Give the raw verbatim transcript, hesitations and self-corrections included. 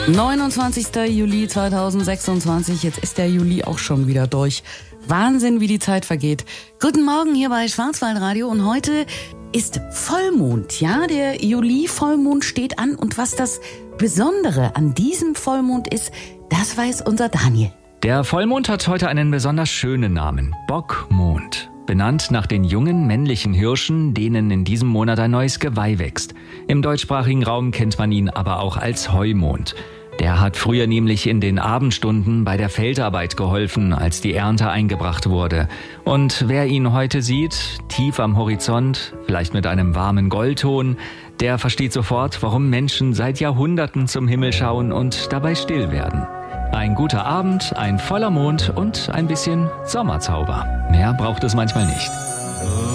neunundzwanzigster Juli zweitausendsechsundzwanzig, jetzt ist der Juli auch schon wieder durch. Wahnsinn, wie die Zeit vergeht. Guten Morgen hier bei Schwarzwaldradio und heute ist Vollmond. Ja, der Juli-Vollmond steht an und was das Besondere an diesem Vollmond ist, das weiß unser Daniel. Der Vollmond hat heute einen besonders schönen Namen, Bockmond. Benannt nach den jungen männlichen Hirschen, denen in diesem Monat ein neues Geweih wächst. Im deutschsprachigen Raum kennt man ihn aber auch als Heumond. Der hat früher nämlich in den Abendstunden bei der Feldarbeit geholfen, als die Ernte eingebracht wurde. Und wer ihn heute sieht, tief am Horizont, vielleicht mit einem warmen Goldton, der versteht sofort, warum Menschen seit Jahrhunderten zum Himmel schauen und dabei still werden. Ein guter Abend, ein voller Mond und ein bisschen Sommerzauber. Mehr braucht es manchmal nicht.